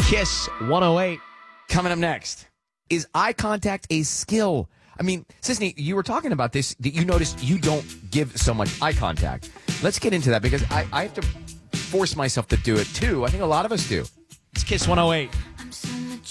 Kiss 108. Coming up next, is eye contact a skill? I mean, Sisney, you were talking about this, that you noticed you don't give so much eye contact. Let's get into that because I have to force myself to do it too. I think a lot of us do. It's Kiss 108.